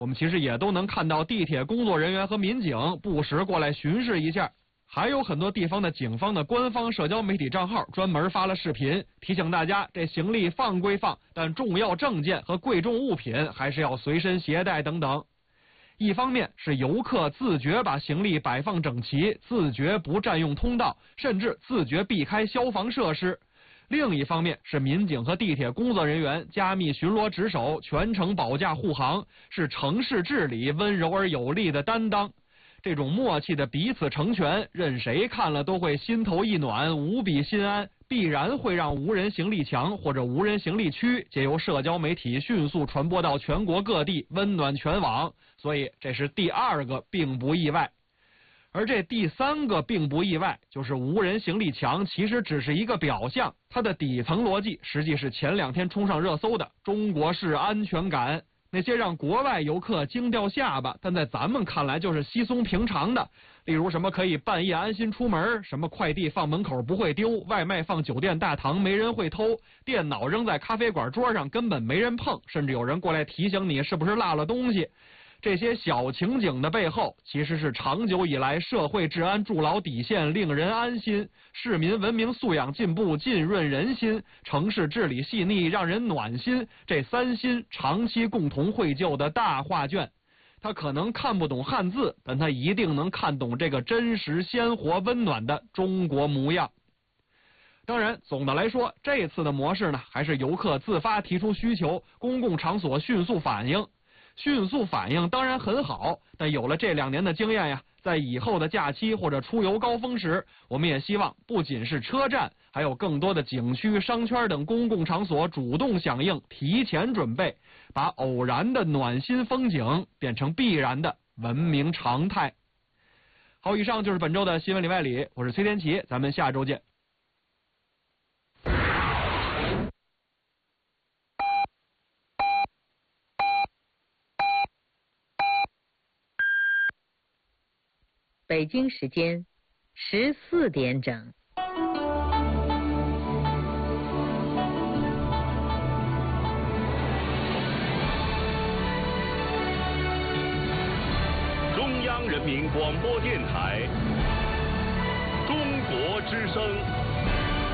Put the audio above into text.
我们其实也都能看到地铁工作人员和民警不时过来巡视一下。还有很多地方的警方的官方社交媒体账号专门发了视频，提醒大家这行李放归放，但重要证件和贵重物品还是要随身携带等等。一方面是游客自觉把行李摆放整齐，自觉不占用通道，甚至自觉避开消防设施；另一方面是民警和地铁工作人员加密巡逻值守，全程保驾护航，是城市治理温柔而有力的担当。这种默契的彼此成全，任谁看了都会心头一暖，无比心安，必然会让无人行李墙或者无人行李区借由社交媒体迅速传播到全国各地，温暖全网。所以这是第二个并不意外。而这第三个并不意外，就是无人行李墙其实只是一个表象，它的底层逻辑实际是前2天冲上热搜的中国式安全感。那些让国外游客惊掉下巴，但在咱们看来就是稀松平常的，例如什么可以半夜安心出门，什么快递放门口不会丢，外卖放酒店大堂没人会偷，电脑扔在咖啡馆桌上根本没人碰，甚至有人过来提醒你是不是落了东西。这些小情景的背后，其实是长久以来社会治安筑牢底线，令人安心；市民文明素养进步，浸润人心；城市治理细腻，让人暖心。这3心长期共同绘就的大画卷。他可能看不懂汉字，但他一定能看懂这个真实、鲜活、温暖的中国模样。当然，总的来说，这次的模式呢，还是游客自发提出需求，公共场所迅速反应。迅速反应当然很好，但有了这2年的经验呀，在以后的假期或者出游高峰时，我们也希望不仅是车站，还有更多的景区、商圈等公共场所主动响应，提前准备，把偶然的暖心风景变成必然的文明常态。好，以上就是本周的新闻里外里，我是崔天琪，咱们下周见。 北京时间14点整。 中央人民广播电台，中国之声。